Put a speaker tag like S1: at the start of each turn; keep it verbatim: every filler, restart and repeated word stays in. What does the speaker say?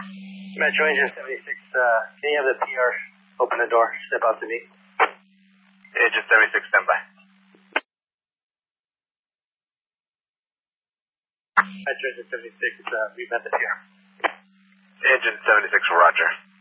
S1: Metro Engine seventy-six, uh, can you have the P R open the door, step out to me?
S2: Engine seventy-six, stand by.
S1: Metro Engine seventy-six, uh, we've met the P R.
S2: Engine seventy-six, roger.